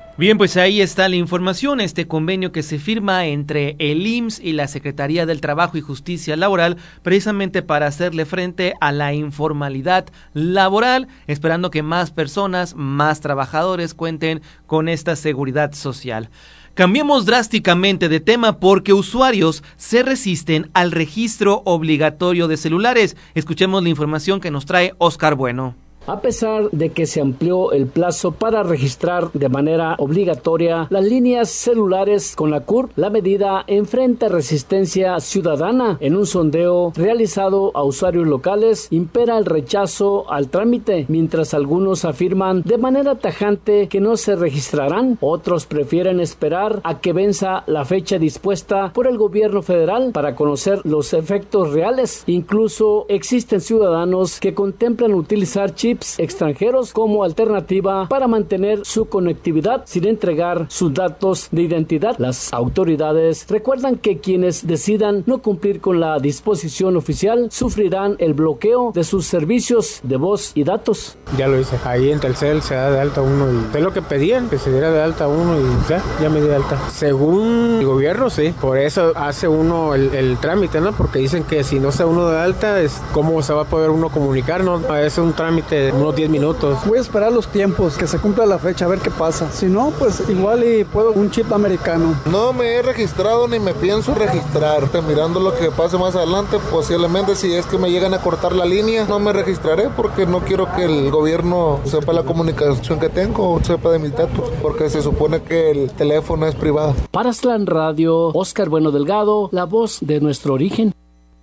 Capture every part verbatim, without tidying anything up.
Bien, pues ahí está la información, este convenio que se firma entre el I M S S y la Secretaría del Trabajo y Justicia Laboral, precisamente para hacerle frente a la informalidad laboral, esperando que más personas, más trabajadores cuenten con esta seguridad social. Cambiemos drásticamente de tema porque usuarios se resisten al registro obligatorio de celulares. Escuchemos la información que nos trae Oscar Bueno. A pesar de que se amplió el plazo para registrar de manera obligatoria las líneas celulares con la C U R, la medida enfrenta resistencia ciudadana. En un sondeo realizado a usuarios locales, impera el rechazo al trámite, mientras algunos afirman de manera tajante que no se registrarán. Otros prefieren esperar a que venza la fecha dispuesta por el gobierno federal para conocer los efectos reales. Incluso existen ciudadanos que contemplan utilizar chips extranjeros como alternativa para mantener su conectividad sin entregar sus datos de identidad. Las autoridades recuerdan que quienes decidan no cumplir con la disposición oficial sufrirán el bloqueo de sus servicios de voz y datos. Ya lo hice, ahí en Telcel se da de alta uno y es lo que pedían, que se diera de alta uno y ya, ya me di de alta. Según el gobierno, sí, por eso hace uno el, el trámite, ¿no? Porque dicen que si no se uno de alta, es cómo se va a poder uno comunicar, ¿no? Es un trámite de unos diez minutos. Voy a esperar los tiempos, que se cumpla la fecha, a ver qué pasa. Si no, pues igual y puedo un chip americano. No me he registrado ni me pienso registrar. Mirando lo que pase más adelante, posiblemente si es que me llegan a cortar la línea, no me registraré porque no quiero que el gobierno sepa la comunicación que tengo o sepa de mis datos, porque se supone que el teléfono es privado. Para Slan Radio, Oscar Bueno Delgado, la voz de nuestro origen.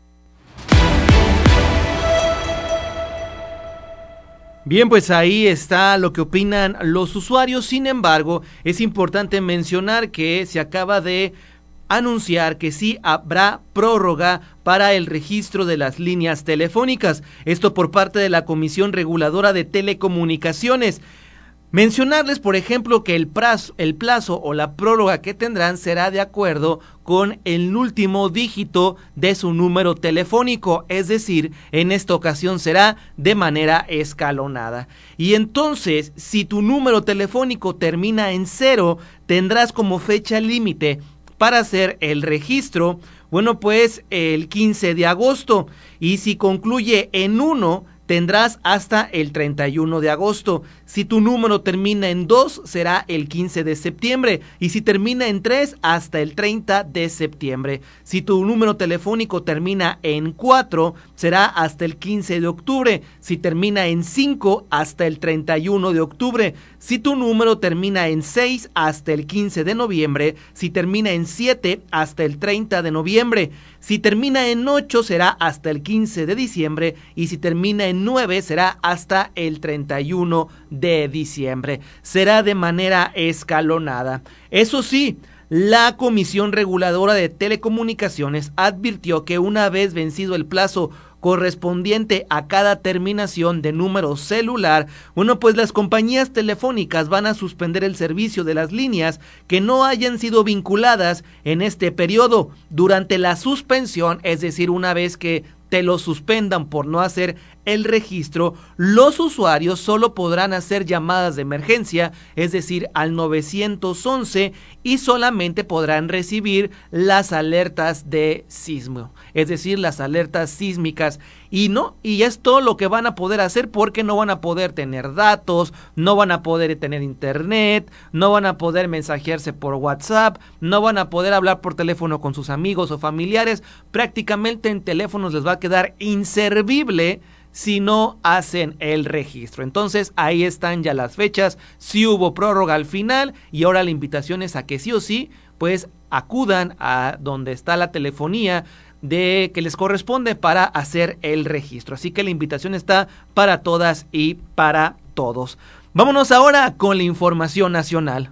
Bien, pues ahí está lo que opinan los usuarios. Sin embargo, es importante mencionar que se acaba de anunciar que sí habrá prórroga para el registro de las líneas telefónicas. Esto por parte de la Comisión Reguladora de Telecomunicaciones. Mencionarles, por ejemplo, que el plazo, el plazo o la prórroga que tendrán será de acuerdo con el último dígito de su número telefónico, es decir, en esta ocasión será de manera escalonada. Y entonces, si tu número telefónico termina en cero, tendrás como fecha límite para hacer el registro, bueno, pues el quince de agosto, y si concluye en uno, tendrás hasta el treinta y uno de agosto. Si tu número termina en dos, será el quince de septiembre. Y si termina en tres, hasta el treinta de septiembre. Si tu número telefónico termina en cuatro, será hasta el quince de octubre. Si termina en cinco, hasta el treinta y uno de octubre. Si tu número termina en seis, hasta el quince de noviembre. Si termina en siete, hasta el treinta de noviembre. Si termina en ocho, será hasta el quince de diciembre. Y si termina en nueve, será hasta el treinta y uno de diciembre. Será de manera escalonada. Eso sí, la Comisión Reguladora de Telecomunicaciones advirtió que una vez vencido el plazo correspondiente a cada terminación de número celular, bueno, pues las compañías telefónicas van a suspender el servicio de las líneas que no hayan sido vinculadas en este periodo. Durante la suspensión, es decir, una vez que te lo suspendan por no hacer el registro, los usuarios solo podrán hacer llamadas de emergencia, es decir, al nueve once, y solamente podrán recibir las alertas de sismo, es decir, las alertas sísmicas, y no, y es todo lo que van a poder hacer porque no van a poder tener datos, no van a poder tener internet, no van a poder mensajearse por WhatsApp, no van a poder hablar por teléfono con sus amigos o familiares. Prácticamente en teléfonos les va a quedar inservible si no hacen el registro. Entonces ahí están ya las fechas, sí hubo prórroga al final y ahora la invitación es a que sí o sí pues acudan a donde está la telefonía de que les corresponde para hacer el registro. Así que la invitación está para todas y para todos. Vámonos ahora con la información nacional.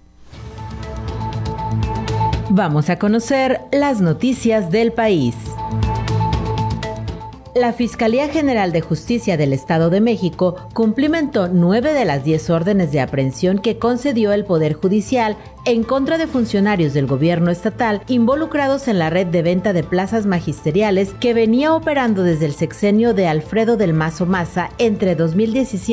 Vamos a conocer las noticias del país. La Fiscalía General de Justicia del Estado de México cumplimentó nueve de las diez órdenes de aprehensión que concedió el Poder Judicial en contra de funcionarios del gobierno estatal involucrados en la red de venta de plazas magisteriales que venía operando desde el sexenio de Alfredo del Mazo Maza entre dos mil diecisiete